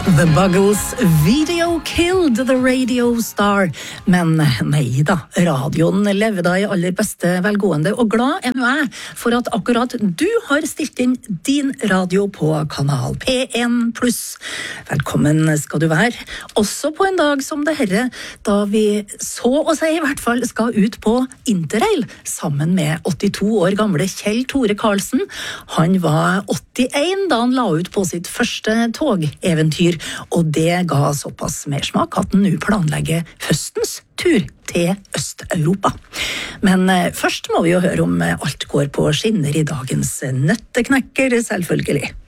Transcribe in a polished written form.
The Buggles video killed the radio star. Men nei da, radioen lever da i aller beste velgående, og glad er nå jeg for at akkurat du har stilt inn din radio på kanal P1+. Velkommen skal du være, også på en dag som det herre, da vi så å si i hvert fall skal ut på interrail sammen med 82 år gamle Kjell Tore Karlsen. Han var 81 da han la ut på sitt første togeventyr, og det ga såpass mersmak at han nå planlegger høstens tur til Øst-Europa. Men først må vi jo høre om alt går på skinner i dagens nøtteknekker, selvfølgelig.